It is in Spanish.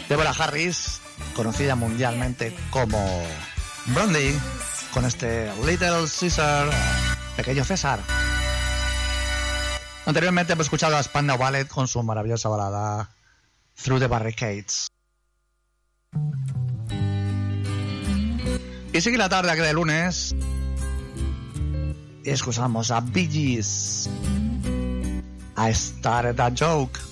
Deborah Harris, conocida mundialmente como Blondie, con este Little Caesar, Pequeño César. Anteriormente hemos escuchado a Spandau Ballet con su maravillosa balada Through the Barricades. Y sigue la tarde aquí de lunes y escuchamos a Bee Gees, I Started a Joke.